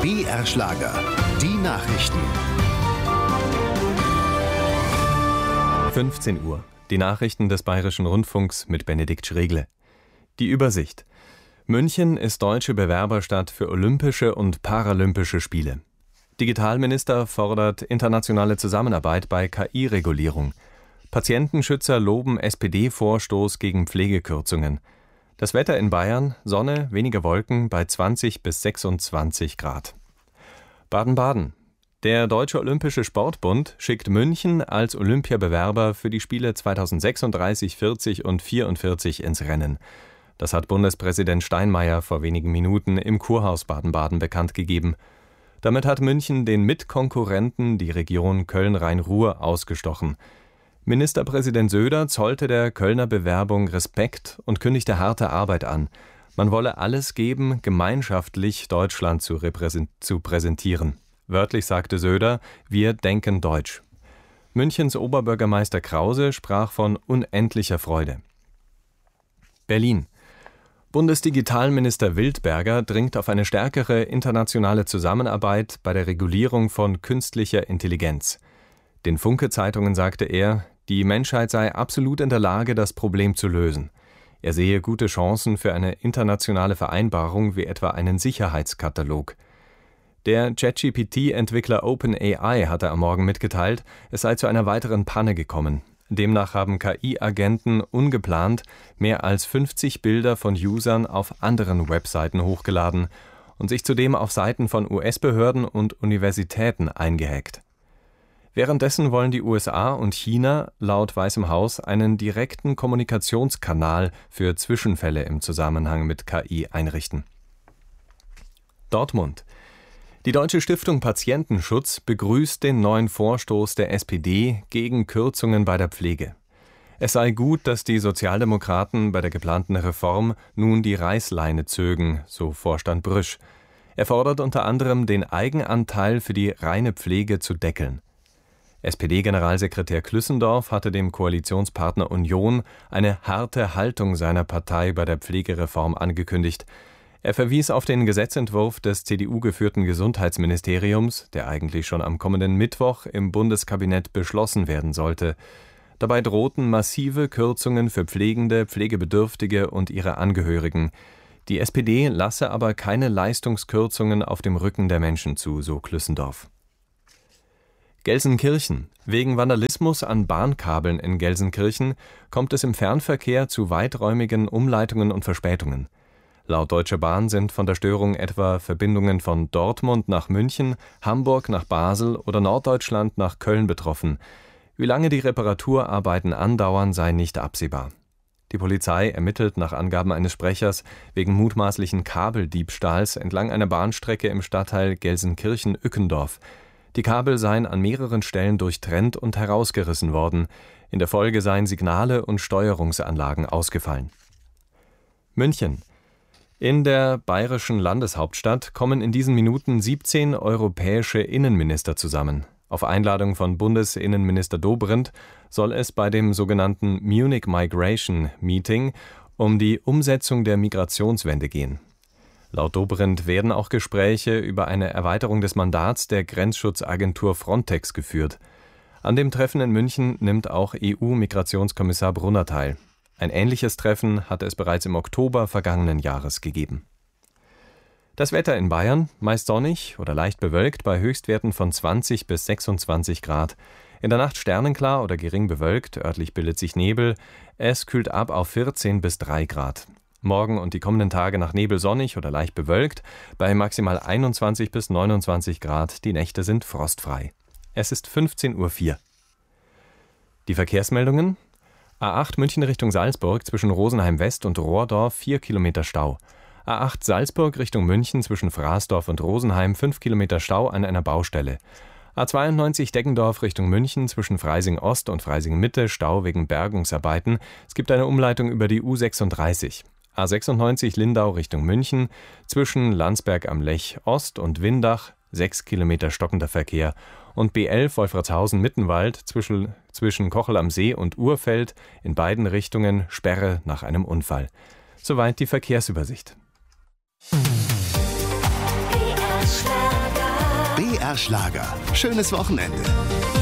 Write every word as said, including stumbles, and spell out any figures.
B R Schlager, die Nachrichten. fünfzehn Uhr. Die Nachrichten des Bayerischen Rundfunks mit Benedikt Schregle. Die Übersicht. München ist deutsche Bewerberstadt für Olympische und Paralympische Spiele. Digitalminister fordert internationale Zusammenarbeit bei K I-Regulierung. Patientenschützer loben S P D-Vorstoß gegen Pflegekürzungen. Das Wetter in Bayern: Sonne, wenige Wolken bei zwanzig bis sechsundzwanzig Grad. Baden-Baden. Der Deutsche Olympische Sportbund schickt München als Olympiabewerber für die Spiele zweitausendsechsunddreißig, vierzig und vierundvierzig ins Rennen. Das hat Bundespräsident Steinmeier vor wenigen Minuten im Kurhaus Baden-Baden bekannt gegeben. Damit hat München den Mitkonkurrenten, die Region Köln-Rhein-Ruhr, ausgestochen. Ministerpräsident Söder zollte der Kölner Bewerbung Respekt und kündigte harte Arbeit an. Man wolle alles geben, gemeinschaftlich Deutschland zu, repräsent- zu präsentieren. Wörtlich sagte Söder: Wir denken deutsch. Münchens Oberbürgermeister Krause sprach von unendlicher Freude. Berlin. Bundesdigitalminister Wildberger dringt auf eine stärkere internationale Zusammenarbeit bei der Regulierung von künstlicher Intelligenz. Den Funke-Zeitungen sagte er, die Menschheit sei absolut in der Lage, das Problem zu lösen. Er sehe gute Chancen für eine internationale Vereinbarung wie etwa einen Sicherheitskatalog. Der ChatGP T-Entwickler OpenAI hatte am Morgen mitgeteilt, es sei zu einer weiteren Panne gekommen. Demnach haben K I-Agenten ungeplant mehr als fünfzig Bilder von Usern auf anderen Webseiten hochgeladen und sich zudem auf Seiten von U S-Behörden und Universitäten eingehackt. Währenddessen wollen die U S A und China laut Weißem Haus einen direkten Kommunikationskanal für Zwischenfälle im Zusammenhang mit K I einrichten. Dortmund. Die Deutsche Stiftung Patientenschutz begrüßt den neuen Vorstoß der S P D gegen Kürzungen bei der Pflege. Es sei gut, dass die Sozialdemokraten bei der geplanten Reform nun die Reißleine zögen, so Vorstand Brüsch. Er fordert unter anderem, den Eigenanteil für die reine Pflege zu deckeln. S P D-Generalsekretär Klüssendorf hatte dem Koalitionspartner Union eine harte Haltung seiner Partei bei der Pflegereform angekündigt. Er verwies auf den Gesetzentwurf des C D U-geführten Gesundheitsministeriums, der eigentlich schon am kommenden Mittwoch im Bundeskabinett beschlossen werden sollte. Dabei drohten massive Kürzungen für Pflegende, Pflegebedürftige und ihre Angehörigen. Die S P D lasse aber keine Leistungskürzungen auf dem Rücken der Menschen zu, so Klüssendorf. Gelsenkirchen. Wegen Vandalismus an Bahnkabeln in Gelsenkirchen kommt es im Fernverkehr zu weiträumigen Umleitungen und Verspätungen. Laut Deutscher Bahn sind von der Störung etwa Verbindungen von Dortmund nach München, Hamburg nach Basel oder Norddeutschland nach Köln betroffen. Wie lange die Reparaturarbeiten andauern, sei nicht absehbar. Die Polizei ermittelt nach Angaben eines Sprechers wegen mutmaßlichen Kabeldiebstahls entlang einer Bahnstrecke im Stadtteil Gelsenkirchen-Ückendorf. Die Kabel seien an mehreren Stellen durchtrennt und herausgerissen worden. In der Folge seien Signale und Steuerungsanlagen ausgefallen. München. In der bayerischen Landeshauptstadt kommen in diesen Minuten siebzehn europäische Innenminister zusammen. Auf Einladung von Bundesinnenminister Dobrindt soll es bei dem sogenannten Munich Migration Meeting um die Umsetzung der Migrationswende gehen. Laut Dobrindt werden auch Gespräche über eine Erweiterung des Mandats der Grenzschutzagentur Frontex geführt. An dem Treffen in München nimmt auch E U-Migrationskommissar Brunner teil. Ein ähnliches Treffen hatte es bereits im Oktober vergangenen Jahres gegeben. Das Wetter in Bayern: meist sonnig oder leicht bewölkt bei Höchstwerten von zwanzig bis sechsundzwanzig Grad. In der Nacht sternenklar oder gering bewölkt, örtlich bildet sich Nebel. Es kühlt ab auf vierzehn bis drei Grad. Morgen und die kommenden Tage nach Nebel sonnig oder leicht bewölkt, bei maximal einundzwanzig bis neunundzwanzig Grad, die Nächte sind frostfrei. Es ist fünfzehn Uhr vier. Die Verkehrsmeldungen: A acht München Richtung Salzburg zwischen Rosenheim West und Rohrdorf vier Kilometer Stau. A acht Salzburg Richtung München zwischen Fraßdorf und Rosenheim fünf Kilometer Stau an einer Baustelle. A zweiundneunzig Deggendorf Richtung München zwischen Freising Ost und Freising Mitte Stau wegen Bergungsarbeiten. Es gibt eine Umleitung über die U sechsunddreißig. A sechsundneunzig Lindau Richtung München zwischen Landsberg am Lech Ost und Windach sechs Kilometer stockender Verkehr. Und B elf Wolfratshausen-Mittenwald zwischen, zwischen Kochel am See und Urfeld in beiden Richtungen Sperre nach einem Unfall. Soweit die Verkehrsübersicht. B R Schlager. B R Schlager. Schönes Wochenende.